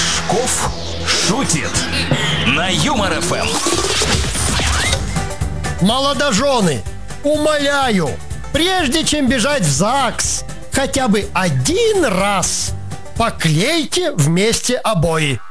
Рожков шутит на Юмор ФМ. Молодожены, умоляю, прежде чем бежать в ЗАГС, хотя бы один раз поклейте вместе обои.